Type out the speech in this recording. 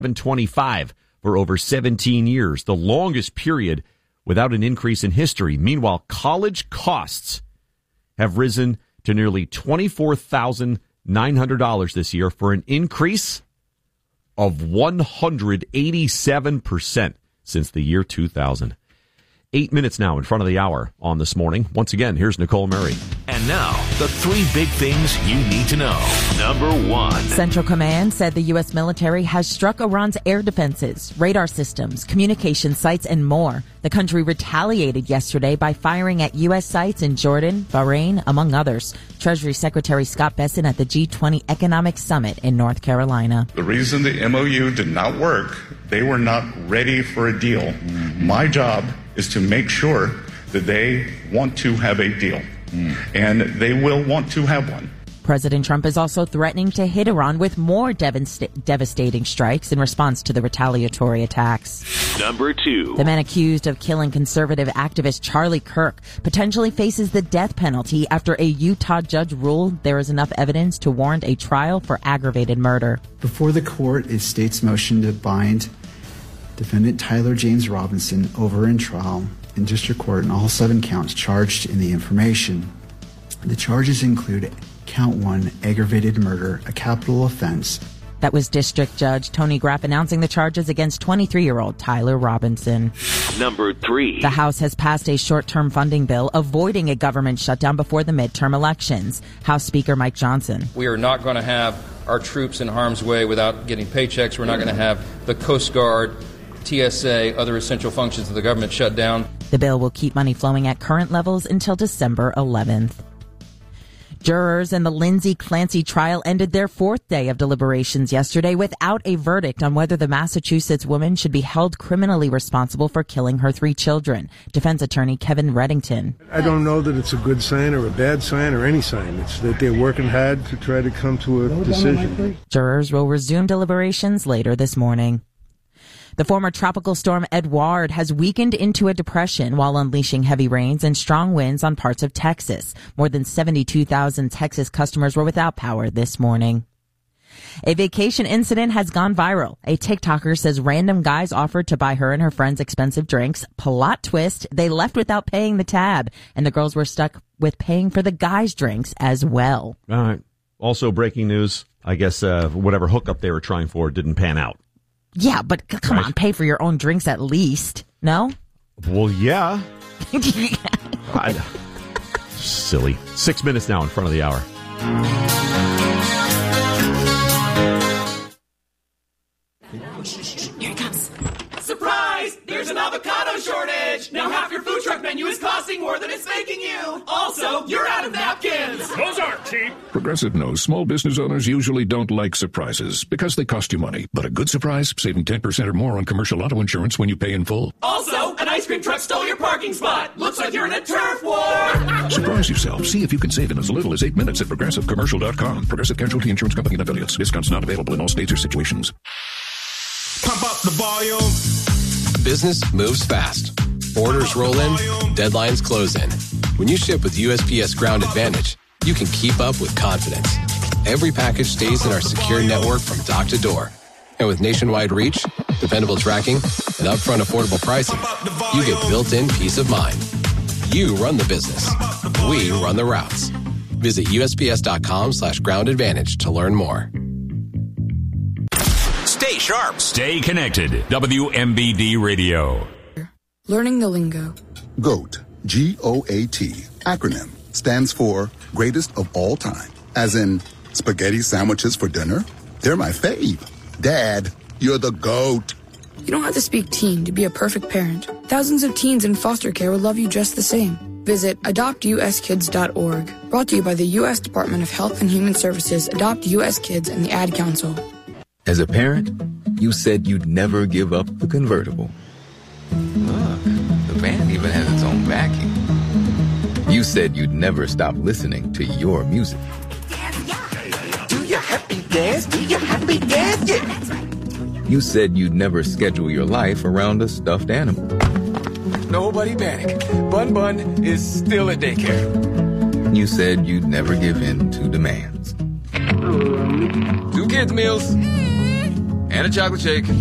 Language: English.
$7.25 for over 17 years, the longest period without an increase in history. Meanwhile, college costs have risen to nearly $24,900 this year for an increase of 187% since the year 2000. 8 minutes now in front of the hour on This Morning. Once again, here's Nicole Murray. And now, the three big things you need to know. Number one. Central Command said the U.S. military has struck Iran's air defenses, radar systems, communication sites, and more. The country retaliated yesterday by firing at U.S. sites in Jordan, Bahrain, among others. Treasury Secretary Scott Bessent at the G20 Economic Summit in North Carolina. The reason the MOU did not work, they were not ready for a deal. My job is to make sure that they want to have a deal, and they will want to have one. President Trump is also threatening to hit Iran with more devastating strikes in response to the retaliatory attacks. Number two. The man accused of killing conservative activist Charlie Kirk potentially faces the death penalty after a Utah judge ruled there is enough evidence to warrant a trial for aggravated murder. Before the court is state's motion to bind defendant Tyler James Robinson over in trial in district court on all 7 counts charged in the information. The charges include count 1, aggravated murder, a capital offense. That was District Judge Tony Graff announcing the charges against 23-year-old Tyler Robinson. Number three. The House has passed a short-term funding bill avoiding a government shutdown before the midterm elections. House Speaker Mike Johnson. We are not going to have our troops in harm's way without getting paychecks. We're not going to have the Coast Guard, TSA, other essential functions of the government shut down. The bill will keep money flowing at current levels until December 11th. Jurors in the Lindsay Clancy trial ended their 4th day of deliberations yesterday without a verdict on whether the Massachusetts woman should be held criminally responsible for killing her 3 children. Defense attorney Kevin Reddington. I don't know that it's a good sign or a bad sign or any sign. It's that they're working hard to try to come to a decision. Jurors will resume deliberations later this morning. The former tropical storm Edouard has weakened into a depression while unleashing heavy rains and strong winds on parts of Texas. More than 72,000 Texas customers were without power this morning. A vacation incident has gone viral. A TikToker says random guys offered to buy her and her friends expensive drinks. Plot twist, they left without paying the tab, and the girls were stuck with paying for the guys' drinks as well. All right. Also breaking news, I guess whatever hookup they were trying for didn't pan out. Yeah, but come on, pay for your own drinks at least. No? Well, yeah. Silly. 6 minutes now in front of the hour. Here it comes. Surprise! There's an avocado shortage! Now half your food truck menu is costing more than it's making you! Also, you're out of napkins! Those aren't cheap! Progressive knows small business owners usually don't like surprises because they cost you money. But a good surprise, saving 10% or more on commercial auto insurance when you pay in full. Also, an ice cream truck stole your parking spot! Looks like you're in a turf war! Surprise yourself. See if you can save in as little as 8 minutes at ProgressiveCommercial.com. Progressive Casualty Insurance Company and Affiliates. Discounts not available in all states or situations. Pump up the volume. Business moves fast. Orders roll in, deadlines close in. When you ship with USPS Ground Advantage, you can keep up with confidence. Every package stays in our secure network from dock to door. And with nationwide reach, dependable tracking, and upfront affordable pricing, you get built-in peace of mind. You run the business. We run the routes. Visit USPS.com/Ground Advantage to learn more. Stay sharp. Stay connected. WMBD Radio. Learning the lingo. GOAT, G-O-A-T, acronym, stands for greatest of all time. As in, spaghetti sandwiches for dinner? They're my fave. Dad, you're the GOAT. You don't have to speak teen to be a perfect parent. Thousands of teens in foster care will love you just the same. Visit adoptuskids.org. Brought to you by the U.S. Department of Health and Human Services, Adopt U.S. Kids, and the Ad Council. As a parent, you said you'd never give up the convertible. Look, the van even has its own vacuum. You said you'd never stop listening to your music. Do your happy dance, do your happy dance, yeah. That's right. You said you'd never schedule your life around a stuffed animal. Nobody panic. Bun Bun is still at daycare. You said you'd never give in to demands. 2 kids meals. and a chocolate shake.